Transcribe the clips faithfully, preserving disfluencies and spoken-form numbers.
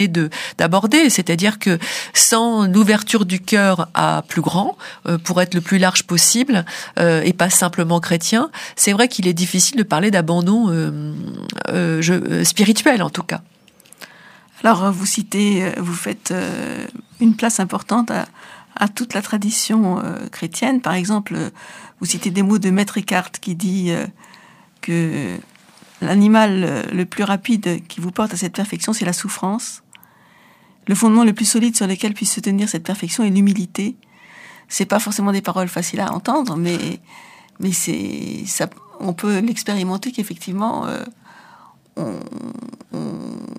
de d'aborder, c'est-à-dire que sans l'ouverture du cœur à plus grand, euh, pour être le plus large possible, euh, et pas simplement chrétien, c'est vrai qu'il est difficile de parler d'abandon euh, euh, je, euh, spirituel en tout cas. Alors vous citez, vous faites euh, une place importante à, à toute la tradition euh, chrétienne. Par exemple, vous citez des mots de Maître Eckhart qui dit euh, que l'animal le plus rapide qui vous porte à cette perfection, c'est la souffrance. Le fondement le plus solide sur lequel puisse se tenir cette perfection est l'humilité. C'est pas forcément des paroles faciles à entendre, mais mais c'est ça, on peut l'expérimenter qu'effectivement euh, on, on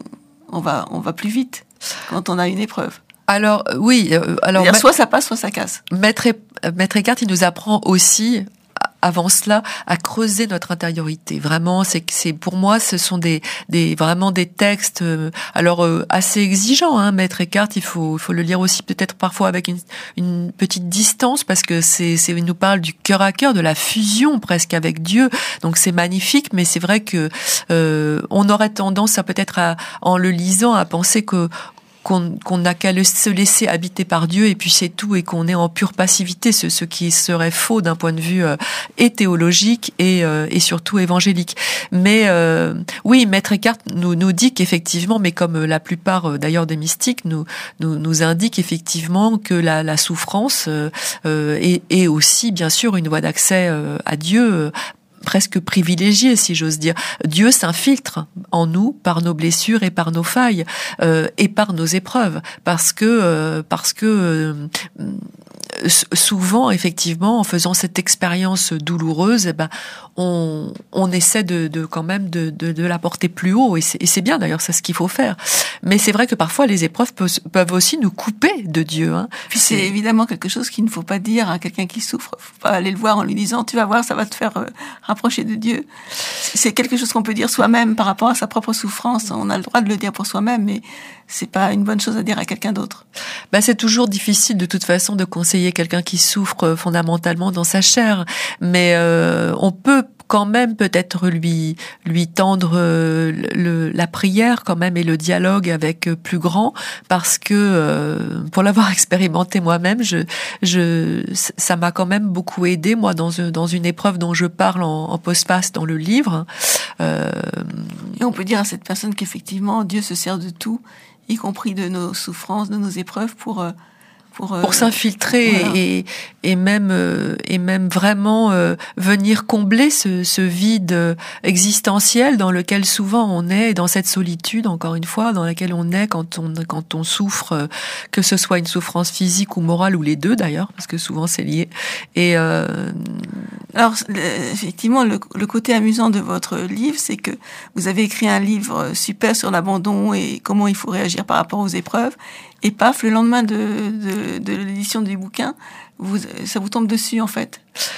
on va on va plus vite quand on a une épreuve. Alors oui, euh, alors ma... soit ça passe, soit ça casse. Maître Maître Eckhart, il nous apprend aussi, avant cela, à creuser notre intériorité. Vraiment, c'est c'est pour moi, ce sont des des vraiment des textes euh, alors euh, assez exigeants. Hein, Maître Eckhart, il faut il faut le lire aussi peut-être parfois avec une une petite distance parce que c'est c'est il nous parle du cœur à cœur, de la fusion presque avec Dieu. Donc c'est magnifique, mais c'est vrai que euh, on aurait tendance à peut-être à, en le lisant à penser que qu'on qu'on n'a qu'à le, se laisser habiter par Dieu et puis c'est tout et qu'on est en pure passivité, ce, ce qui serait faux d'un point de vue euh, et théologique et, euh, et surtout évangélique. Mais euh, oui, Maître Eckhart nous, nous dit qu'effectivement, mais comme la plupart euh, d'ailleurs des mystiques nous, nous, nous indiquent effectivement que la, la souffrance euh, euh, est, est aussi bien sûr une voie d'accès euh, à Dieu, euh, presque privilégié, si j'ose dire. Dieu s'infiltre en nous par nos blessures et par nos failles euh, et par nos épreuves, parce que euh, parce que euh, souvent, effectivement, en faisant cette expérience douloureuse, eh ben, on, on essaie de, de quand même de, de, de la porter plus haut, et c'est, et c'est bien d'ailleurs, c'est ce qu'il faut faire. Mais c'est vrai que parfois les épreuves peuvent, peuvent aussi nous couper de Dieu. Hein. Puis c'est, c'est évidemment quelque chose qu'il ne faut pas dire à quelqu'un qui souffre. Faut pas aller le voir en lui disant tu vas voir, ça va te faire euh, rapprocher de Dieu. C'est quelque chose qu'on peut dire soi-même par rapport à sa propre souffrance. On a le droit de le dire pour soi-même, mais c'est pas une bonne chose à dire à quelqu'un d'autre. Ben, c'est toujours difficile de toute façon de conseiller quelqu'un qui souffre fondamentalement dans sa chair, mais euh, on peut quand même peut-être lui lui tendre euh, le, la prière quand même et le dialogue avec euh, plus grand, parce que euh, pour l'avoir expérimenté moi-même, je je ça m'a quand même beaucoup aidé moi dans une dans une épreuve dont je parle en, en postface dans le livre. Euh... Et on peut dire à cette personne qu'effectivement Dieu se sert de tout, y compris de nos souffrances, de nos épreuves pour euh, Pour, euh, pour s'infiltrer voilà. et, et même euh, et même vraiment euh, venir combler ce, ce vide existentiel dans lequel souvent on est, dans cette solitude encore une fois dans laquelle on est quand on quand on souffre, euh, que ce soit une souffrance physique ou morale ou les deux d'ailleurs, parce que souvent c'est lié. Et euh... alors effectivement le, le côté amusant de votre livre, c'est que vous avez écrit un livre super sur l'abandon et comment il faut réagir par rapport aux épreuves. Et paf, le lendemain de, de, de l'édition du bouquin, vous, ça vous tombe dessus, en fait.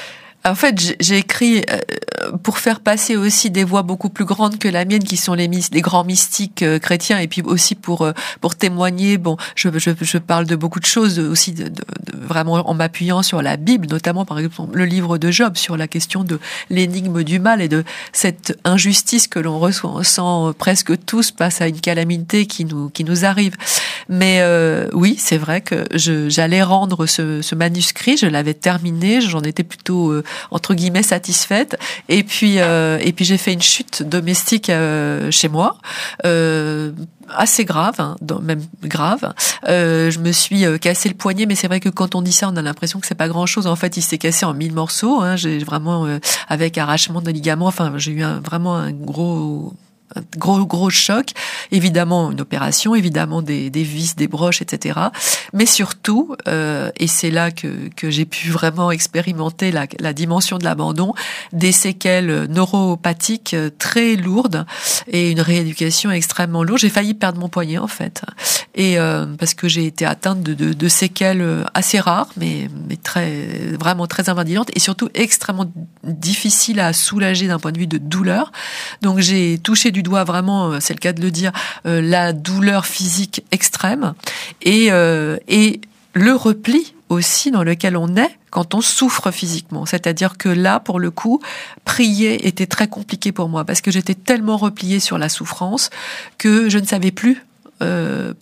En fait, j'ai écrit pour faire passer aussi des voix beaucoup plus grandes que la mienne, qui sont les, les grands mystiques chrétiens, et puis aussi pour pour témoigner. Bon, je, je, je parle de beaucoup de choses aussi, de, de, de, vraiment en m'appuyant sur la Bible, notamment par exemple le livre de Job sur la question de l'énigme du mal et de cette injustice que l'on ressent presque tous face à une calamité qui nous qui nous arrive. Mais euh, oui, c'est vrai que je, j'allais rendre ce, ce manuscrit, je l'avais terminé, j'en étais plutôt euh, entre guillemets satisfaite. Et puis euh, et puis j'ai fait une chute domestique euh, chez moi, euh, assez grave, hein, même grave. Euh, je me suis euh, cassé le poignet, mais c'est vrai que quand on dit ça, on a l'impression que c'est pas grand-chose. En fait, il s'est cassé en mille morceaux. Hein, j'ai vraiment euh, avec arrachement de ligaments. Enfin, j'ai eu un, vraiment un gros un gros gros choc, évidemment une opération, évidemment des, des vis, des broches, et cetera. Mais surtout, euh, et c'est là que que j'ai pu vraiment expérimenter la, la dimension de l'abandon, des séquelles neuropathiques très lourdes et une rééducation extrêmement lourde. J'ai failli perdre mon poignet en fait, et euh, parce que j'ai été atteinte de, de, de séquelles assez rares, mais mais très vraiment très invalidantes et surtout extrêmement difficiles à soulager d'un point de vue de douleur. Donc j'ai touché du doigt vraiment, c'est le cas de le dire, euh, la douleur physique extrême et euh, et le repli aussi dans lequel on est quand on souffre physiquement. C'est-à-dire que là, pour le coup, prier était très compliqué pour moi parce que j'étais tellement repliée sur la souffrance que je ne savais plus Euh,